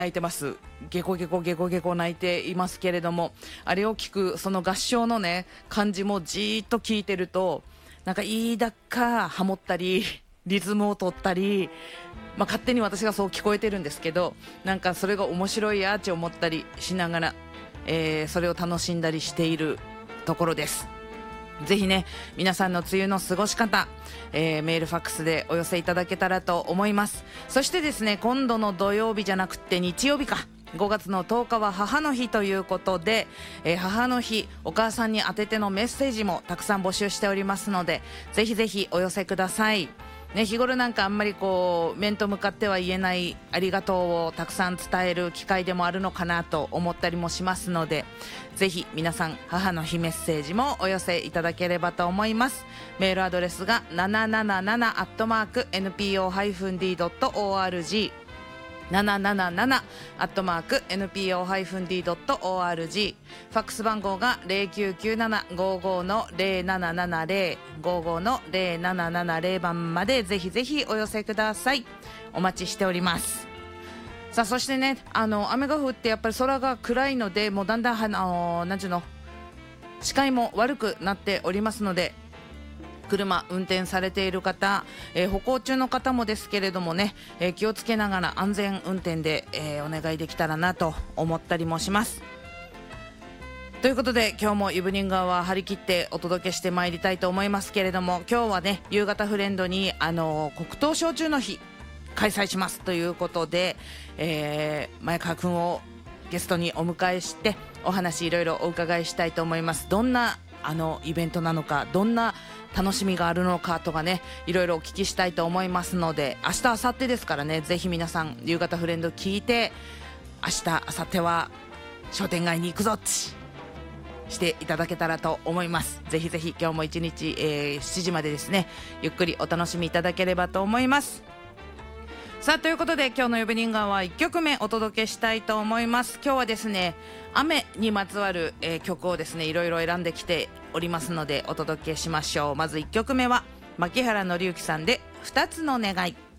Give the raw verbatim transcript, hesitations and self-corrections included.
泣いてます。ゲコゲコゲコゲコ泣いていますけれども、あれを聞くその合唱のね感じもじーっと聞いてると、なんかいいだっかハモったりリズムを取ったり、まあ、勝手に私がそう聞こえてるんですけど、なんかそれが面白いやーって思ったりしながら、えー、それを楽しんだりしているところです。ぜひね、皆さんの梅雨の過ごし方、えー、メールファックスでお寄せいただけたらと思います。そしてですね、今度の土曜日じゃなくて日曜日か、ごがつのとおかは母の日ということで、えー、母の日お母さんに宛ててのメッセージもたくさん募集しておりますので、ぜひぜひお寄せくださいね。日頃なんかあんまりこう面と向かっては言えないありがとうをたくさん伝える機会でもあるのかなと思ったりもしますので、ぜひ皆さん母の日メッセージもお寄せいただければと思います。メールアドレスが ななななな アットマーク エヌピーオー ハイフン ディー ドット オーアールジーななななな アットマーク エヌピーオー ハイフン ディー ドット オーアールジー、 ファックス番号が ゼロきゅうきゅうなな ごーごー の ゼロななななゼロ ごーごー の ゼロななななゼロ 番までぜひぜひお寄せください。お待ちしております。さあ、そしてね、あの雨が降ってやっぱり空が暗いので、もうだんだんあのなんちゅうの視界も悪くなっておりますので、車運転されている方、えー、歩行中の方もですけれどもね、えー、気をつけながら安全運転で、えー、お願いできたらなと思ったりもします。ということで今日もイブニングアワー張り切ってお届けしてまいりたいと思いますけれども、今日はね夕方フレンドにあの黒糖焼酎の日開催しますということで、えー、前川くんをゲストにお迎えしてお話いろいろお伺いしたいと思います。どんなあのイベントなのか、どんな楽しみがあるのかとかね、いろいろお聞きしたいと思いますので、明日明後日ですからね、ぜひ皆さん夕方フレンド聞いて、明日明後日は商店街に行くぞっちしていただけたらと思います。ぜひぜひ今日も一日、えー、しちじまでですね、ゆっくりお楽しみいただければと思います。さあ、ということで今日のイブニングアワーいっきょくめお届けしたいと思います。今日はですね、雨にまつわる、えー、曲をですねいろいろ選んできておりますのでお届けしましょう。まずいっきょくめは牧原紀之さんでふたつの願い。